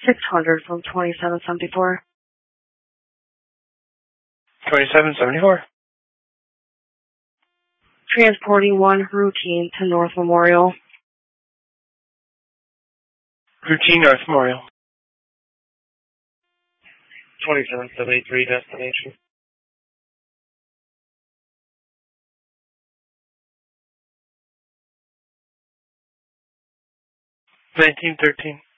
600 from 2774. 2774. Transporting 1 routine to North Memorial. Routine North Memorial. 2773 destination. 1913.